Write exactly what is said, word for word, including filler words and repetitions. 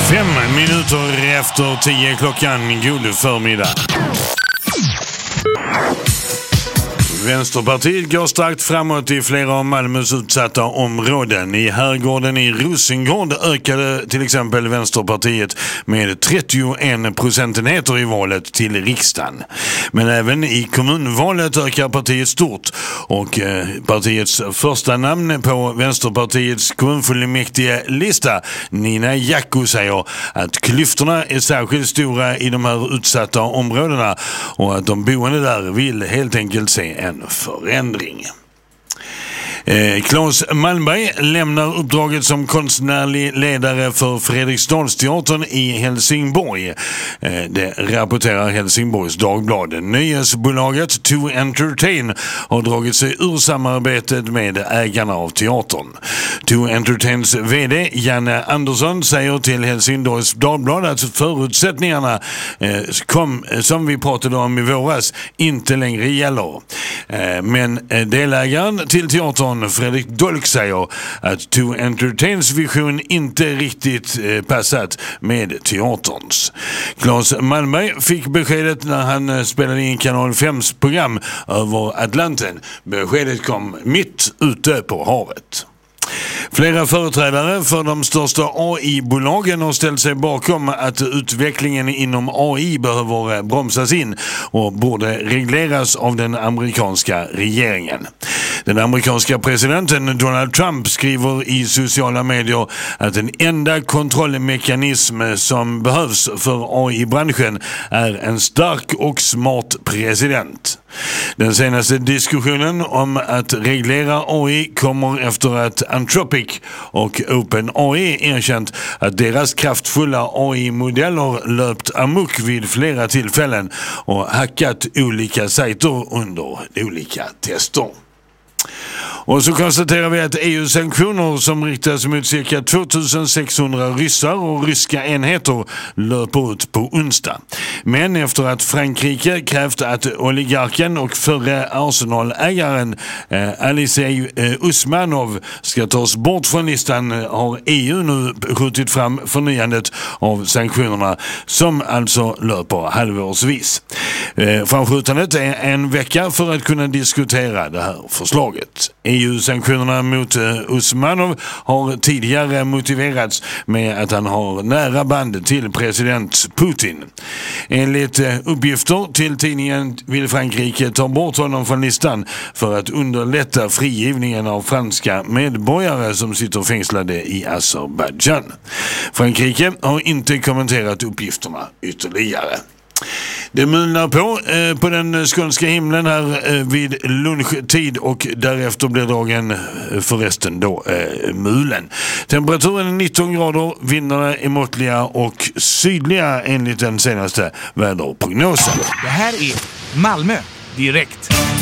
Fem minuter efter tio klockan. God förmiddag. Vänsterpartiet går starkt framåt i flera av Malmös utsatta områden. I Herrgården i Rosengård ökade till exempel Vänsterpartiet med trettioen procentenheter i valet till riksdagen. Men även i kommunvalet ökar partiet stort och eh, partiets första namn på Vänsterpartiets kommunfullmäktige lista, Nina Jacko, säger att klyftorna är särskilt stora i de här utsatta områdena och att de boende där vill helt enkelt se en förändring. Eh, Claes Malmberg lämnar uppdraget som konstnärlig ledare för Fredriksdalsteatern i Helsingborg. Eh, det rapporterar Helsingborgs Dagblad. Nöjesbolaget To Entertain har dragit sig ur samarbetet med ägarna av teatern. To Entertains vd Janne Andersson säger till Helsingborgs Dagblad att förutsättningarna eh, kom, som vi pratade om i våras inte längre gäller. Eh, men eh, delägaren till teatern Fredrik Dolk säger att To Entertains vision inte riktigt eh, passat med teaterns. Claes Malmberg fick beskedet när han eh, spelade in Kanal fems program över Atlanten. Beskedet kom mitt ute på havet. Flera företrädare för de största A I-bolagen har ställt sig bakom att utvecklingen inom A I behöver bromsas in och borde regleras av den amerikanska regeringen. Den amerikanska presidenten Donald Trump skriver i sociala medier att den enda kontrollmekanism som behövs för A I-branschen är en stark och smart president. Den senaste diskussionen om att reglera A I kommer efter att Anthropic och OpenAI erkänt att deras kraftfulla A I-modeller löpt amok vid flera tillfällen och hackat olika sajter under olika tester. Och så konstaterar vi att E U-sanktioner som riktas mot cirka tvåtusensexhundra ryssar och ryska enheter löper ut på onsdag. Men efter att Frankrike krävt att oligarken och förre Arsenal-ägaren eh, Alexej eh, Usmanov ska tas bort från listan har E U nu skjutit fram förnyandet av sanktionerna som alltså löper halvårsvis. Eh, framskjutandet är en vecka för att kunna diskutera det här förslaget. E U-sanktionerna mot Usmanov har tidigare motiverats med att han har nära band till president Putin. Enligt uppgifter till tidningen vill Frankrike ta bort honom från listan för att underlätta frigivningen av franska medborgare som sitter fängslade i Azerbaijan. Frankrike har inte kommenterat uppgifterna ytterligare. Det mulnar på eh, på den skånska himlen här eh, vid lunchtid och därefter blir dagen eh, förresten då eh, mulen. Temperaturen är nitton grader, vindarna är måttliga och sydliga enligt den senaste väderprognosen. Det här är Malmö direkt.